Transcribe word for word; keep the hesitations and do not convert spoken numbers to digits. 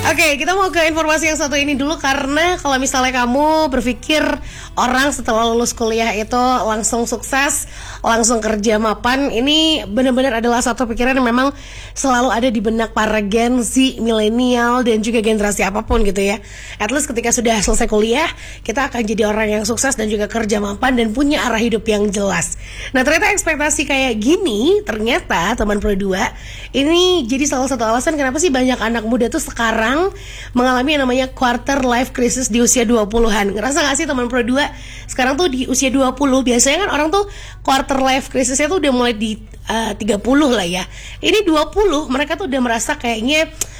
Oke, kita mau ke informasi yang satu ini dulu. Karena kalau misalnya kamu berpikir orang setelah lulus kuliah itu langsung sukses, langsung kerja mapan, ini benar-benar adalah satu pikiran yang memang selalu ada di benak para Gen Z, milenial, dan juga generasi apapun gitu ya. At least ketika sudah selesai kuliah, kita akan jadi orang yang sukses dan juga kerja mapan dan punya arah hidup yang jelas. Nah, ternyata ekspektasi kayak gini, ternyata teman Pro dua, ini jadi salah satu alasan kenapa sih banyak anak muda tuh sekarang mengalami yang namanya quarter life crisis di usia dua puluhan. Ngerasa gak sih teman Pro dua? Sekarang tuh di usia dua puluh, biasanya kan orang tuh quarter life crisisnya tuh udah mulai di uh, tiga puluh lah ya. Ini dua puluh, mereka tuh udah merasa kayaknya